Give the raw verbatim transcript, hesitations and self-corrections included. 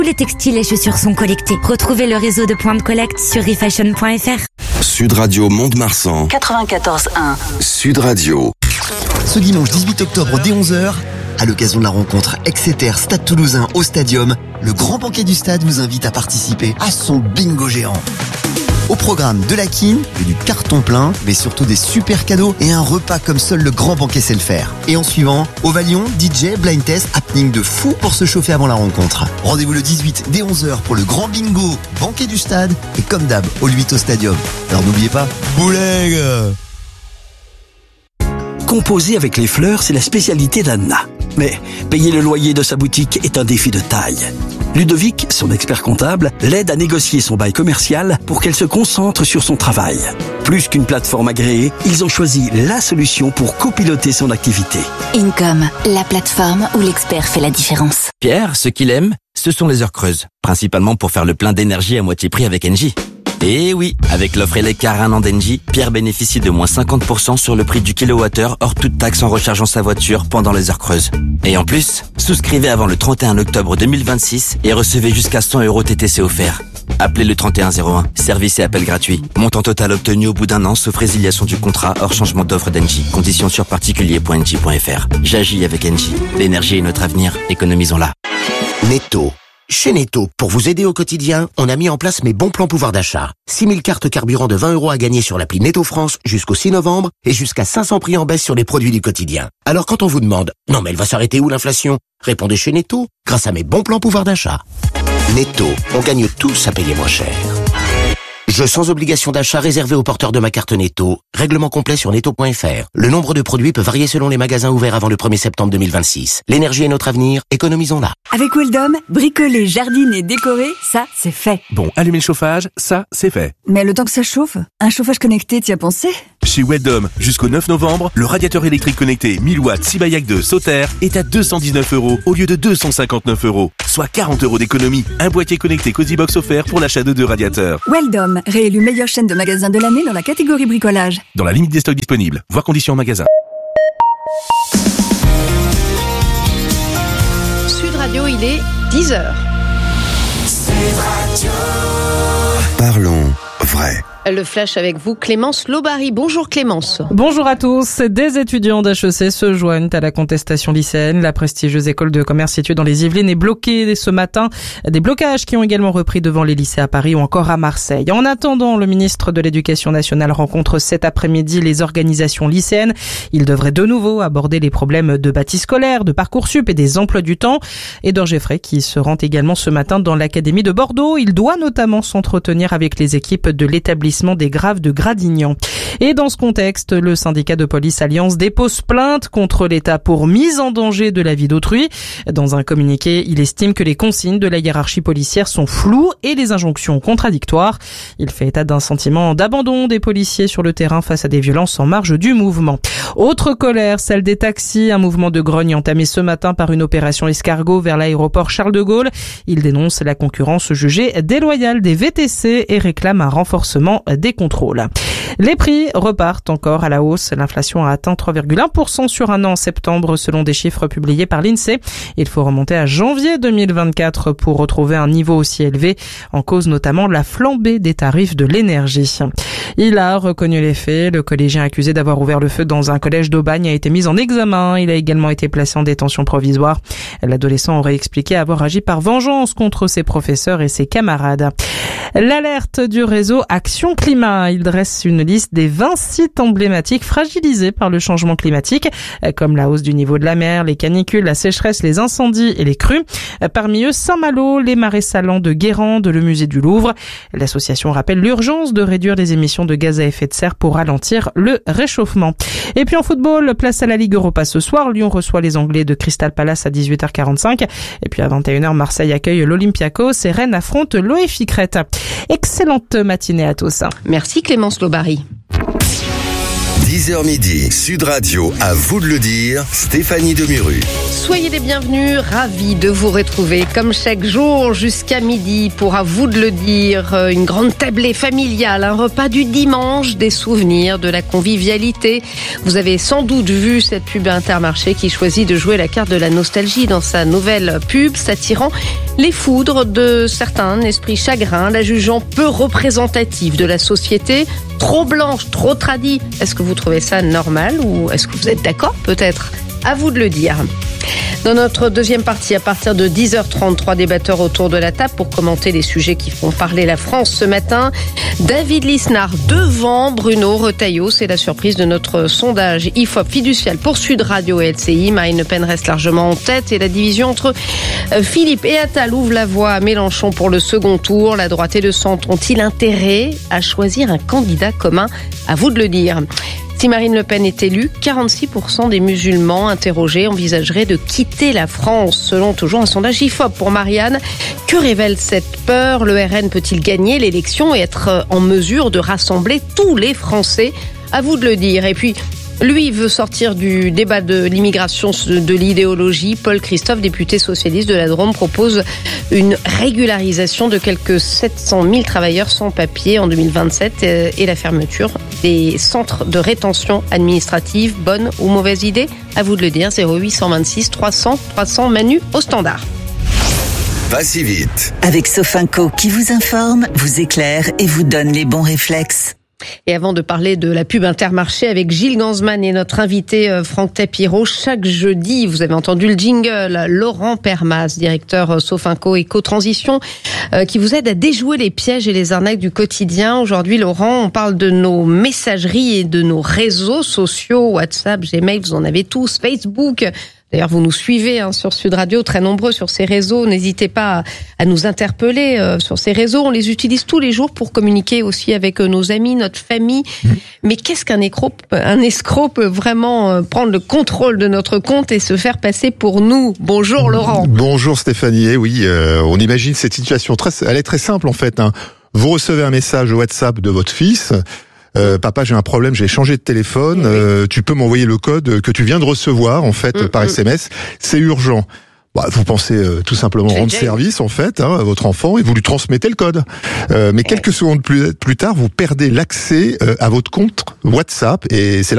Tous les textiles et chaussures sont collectés. Retrouvez le réseau de points de collecte sur refashion point f r. Sud Radio Mont-de-Marsan quatre-vingt-quatorze un. Sud Radio. Ce dimanche dix-huit octobre dès onze heures, à l'occasion de la rencontre Exeter Stade Toulousain au Stadium, le grand banquet du stade vous invite à participer à son bingo géant. Au programme de la quine et du carton plein, mais surtout des super cadeaux et un repas comme seul le grand banquet sait le faire. Et en suivant, Ovalion, D J, blind test, happening de fou pour se chauffer avant la rencontre. Rendez-vous le dix-huit dès onze heures pour le grand bingo, banquet du stade et comme d'hab, au huit au Stadium. Alors n'oubliez pas, bouleg! Composer avec les fleurs, c'est la spécialité d'Anna. Mais payer le loyer de sa boutique est un défi de taille. Ludovic, son expert comptable, l'aide à négocier son bail commercial pour qu'elle se concentre sur son travail. Plus qu'une plateforme agréée, ils ont choisi la solution pour copiloter son activité. Income, la plateforme où l'expert fait la différence. Pierre, ce qu'il aime, ce sont les heures creuses. Principalement pour faire le plein d'énergie à moitié prix avec Engie. Et oui, avec l'offre Eleccar un an d'Engie, Pierre bénéficie de moins cinquante pour cent sur le prix du kilowattheure hors toute taxe en rechargeant sa voiture pendant les heures creuses. Et en plus, souscrivez avant le trente et un octobre deux mille vingt-six et recevez jusqu'à cent euros T T C offerts. Appelez le trente et un zéro un, service et appel gratuit. Montant total obtenu au bout d'un an sauf résiliation du contrat hors changement d'offre d'Engie. Conditions sur particulier point engie point f r. J'agis avec Engie. L'énergie est notre avenir, économisons-la. Netto. Chez Netto, pour vous aider au quotidien, on a mis en place mes bons plans pouvoir d'achat. six mille cartes carburant de vingt euros à gagner sur l'appli Netto France jusqu'au six novembre et jusqu'à cinq cents prix en baisse sur les produits du quotidien. Alors quand on vous demande « Non mais elle va s'arrêter où l'inflation ?» Répondez chez Netto, grâce à mes bons plans pouvoir d'achat. Netto, on gagne tous à payer moins cher. Jeu sans obligation d'achat réservé aux porteurs de ma carte Netto. Règlement complet sur netto point f r. Le nombre de produits peut varier selon les magasins ouverts avant le premier septembre deux mille vingt-six. L'énergie est notre avenir, économisons-la. Avec Weldom, bricoler, jardiner, décorer, ça, c'est fait. Bon, allumer le chauffage, ça, c'est fait. Mais le temps que ça chauffe, un chauffage connecté, t'y as pensé? Chez Weldom, jusqu'au neuf novembre, le radiateur électrique connecté mille watts Sibayak deux Sauter est à deux cent dix-neuf euros au lieu de deux cent cinquante-neuf euros, soit quarante euros d'économie. Un boîtier connecté Cozybox offert pour l'achat de deux radiateurs. Weldom, réélu meilleure chaîne de magasins de l'année dans la catégorie bricolage. Dans la limite des stocks disponibles. Voir conditions en magasin. Sud Radio, il est dix heures. Sud Radio. Parlons vrai. Le flash avec vous, Clémence Lobary. Bonjour Clémence. Bonjour à tous. Des étudiants d'H E C se joignent à la contestation lycéenne. La prestigieuse école de commerce située dans les Yvelines est bloquée ce matin. Des blocages qui ont également repris devant les lycées à Paris ou encore à Marseille. En attendant, le ministre de l'Éducation nationale rencontre cet après-midi les organisations lycéennes. Il devrait de nouveau aborder les problèmes de bâti scolaire, de Parcoursup et des emplois du temps. Edouard Geffray qui se rend également ce matin dans l'académie de Bordeaux. Il doit notamment s'entretenir avec les équipes de l'établissement des Graves de Gradignan. Et dans ce contexte, le syndicat de police Alliance dépose plainte contre l'État pour mise en danger de la vie d'autrui. Dans un communiqué, il estime que les consignes de la hiérarchie policière sont floues et les injonctions contradictoires. Il fait état d'un sentiment d'abandon des policiers sur le terrain face à des violences en marge du mouvement. Autre colère, celle des taxis, un mouvement de grogne entamé ce matin par une opération escargot vers l'aéroport Charles de Gaulle. Il dénonce la concurrence jugée déloyale des V T C et réclame un renforcement des contrôles. Les prix repartent encore à la hausse. L'inflation a atteint trois virgule un pour cent sur un an en septembre selon des chiffres publiés par l'INSEE. Il faut remonter à janvier deux mille vingt-quatre pour retrouver un niveau aussi élevé, en cause notamment la flambée des tarifs de l'énergie. Il a reconnu les faits. Le collégien accusé d'avoir ouvert le feu dans un collège d'Aubagne a été mis en examen. Il a également été placé en détention provisoire. L'adolescent aurait expliqué avoir agi par vengeance contre ses professeurs et ses camarades. L'alerte du réseau Action Climat. Il dresse une liste des vingt sites emblématiques fragilisés par le changement climatique, comme la hausse du niveau de la mer, les canicules, la sécheresse, les incendies et les crues. Parmi eux, Saint-Malo, les marais salants de Guérande, le musée du Louvre. L'association rappelle l'urgence de réduire les émissions de gaz à effet de serre pour ralentir le réchauffement. Et puis en football, place à la Ligue Europa ce soir. Lyon reçoit les Anglais de Crystal Palace à dix-huit heures quarante-cinq. Et puis à vingt et une heures, Marseille accueille l'Olympiakos et Rennes affronte l'O F I Crète. Excellente matinée à tous. Merci Clémence Lobary. dix heures midi, Sud Radio, à vous de le dire, Stéphanie Demuru. Soyez les bienvenus, ravis de vous retrouver comme chaque jour jusqu'à midi pour à vous de le dire, une grande tablée familiale, un repas du dimanche, des souvenirs, de la convivialité. Vous avez sans doute vu cette pub Intermarché qui choisit de jouer la carte de la nostalgie dans sa nouvelle pub, s'attirant les foudres de certains esprits chagrins, la jugeant peu représentative de la société, trop blanche, trop tradie. Est-ce que vous trouvez ça normal ou est-ce que vous êtes d'accord peut-être ? À vous de le dire. Dans notre deuxième partie, à partir de dix heures trente, trois débatteurs autour de la table pour commenter les sujets qui font parler la France ce matin. David Lisnard devant Bruno Retailleau, c'est la surprise de notre sondage I F O P fiducial pour Sud Radio et L C I. Marine Le Pen reste largement en tête et la division entre Philippe et Attal ouvre la voie à Mélenchon pour le second tour. La droite et le centre ont-ils intérêt à choisir un candidat commun ? À vous de le dire. Si Marine Le Pen est élue, quarante-six pour cent des musulmans interrogés envisageraient de quitter la France, selon toujours un sondage I F O P. Pour Marianne, que révèle cette peur ? Le R N peut-il gagner l'élection et être en mesure de rassembler tous les Français ? À vous de le dire. Et puis, lui veut sortir du débat de l'immigration, de l'idéologie. Paul Christophe, député socialiste de la Drôme, propose une régularisation de quelques sept cent mille travailleurs sans papier en deux mille vingt-sept et la fermeture des centres de rétention administrative. Bonne ou mauvaise idée ? À vous de le dire. zéro huit cent vingt-six trois cents trois cents Manu au standard. Pas si vite. Avec Sofinco qui vous informe, vous éclaire et vous donne les bons réflexes. Et avant de parler de la pub Intermarché avec Gilles Gansman et notre invité Franck Tapiro, chaque jeudi, vous avez entendu le jingle, Laurent Permas, directeur Sofinco Éco-Transition, qui vous aide à déjouer les pièges et les arnaques du quotidien. Aujourd'hui, Laurent, on parle de nos messageries et de nos réseaux sociaux, WhatsApp, Gmail, vous en avez tous, Facebook. D'ailleurs, vous nous suivez hein, sur Sud Radio, très nombreux sur ces réseaux. N'hésitez pas à, à nous interpeller euh, sur ces réseaux. On les utilise tous les jours pour communiquer aussi avec euh, nos amis, notre famille. Mmh. Mais qu'est-ce qu'un escroc ? Un escroc peut vraiment euh, prendre le contrôle de notre compte et se faire passer pour nous. Bonjour Laurent. Bonjour Stéphanie. Eh oui, euh, on imagine cette situation. Très, elle est très simple en fait. Hein. Vous recevez un message WhatsApp de votre fils. Euh, papa, j'ai un problème, j'ai changé de téléphone, euh, tu peux m'envoyer le code que tu viens de recevoir, en fait, mmh, par S M S. C'est urgent. Bah, vous pensez euh, tout simplement c'est rendre service, en fait, hein, à votre enfant et vous lui transmettez le code. Euh, mais quelques secondes plus, plus tard, vous perdez l'accès euh, à votre compte WhatsApp et c'est là